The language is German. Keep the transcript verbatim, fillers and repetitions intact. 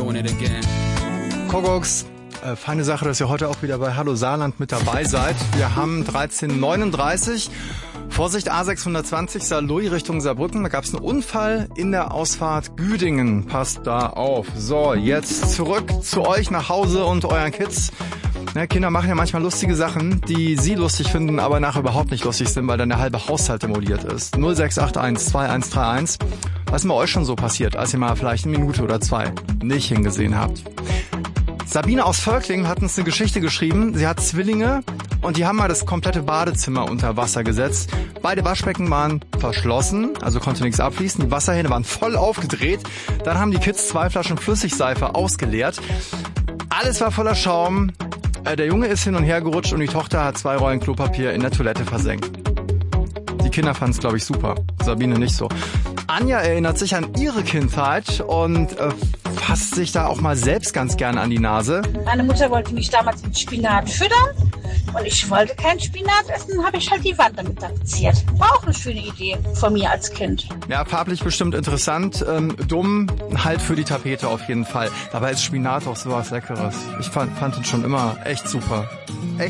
doing it again. Kogox, äh, feine Sache, dass ihr heute auch wieder bei Hallo Saarland mit dabei seid. Wir haben dreizehn Uhr neununddreißig. Vorsicht, A sechshundertzwanzig, Saarlouis Richtung Saarbrücken. Da gab es einen Unfall in der Ausfahrt Güdingen. Passt da auf. So, jetzt zurück zu euch nach Hause und euren Kids. Ne, Kinder machen ja manchmal lustige Sachen, die sie lustig finden, aber nachher überhaupt nicht lustig sind, weil dann der halbe Haushalt demoliert ist. null sechs acht eins zwei eins drei eins. Was ist bei euch schon so passiert, als ihr mal vielleicht eine Minute oder zwei nicht hingesehen habt? Sabine aus Völklingen hat uns eine Geschichte geschrieben. Sie hat Zwillinge und die haben mal das komplette Badezimmer unter Wasser gesetzt. Beide Waschbecken waren verschlossen, also konnte nichts abfließen. Die Wasserhähne waren voll aufgedreht. Dann haben die Kids zwei Flaschen Flüssigseife ausgeleert. Alles war voller Schaum. Der Junge ist hin und her gerutscht und die Tochter hat zwei Rollen Klopapier in der Toilette versenkt. Die Kinder fanden es, glaube ich, super. Sabine nicht so. Anja erinnert sich an ihre Kindheit und äh, fasst sich da auch mal selbst ganz gern an die Nase. Meine Mutter wollte mich damals mit Spinat füttern und ich wollte kein Spinat essen, habe ich halt die Wand damit tapeziert. War auch eine schöne Idee von mir als Kind. Ja, farblich bestimmt interessant, ähm, dumm halt für die Tapete auf jeden Fall. Dabei ist Spinat auch sowas Leckeres. Ich fand, fand ihn schon immer echt super. Echt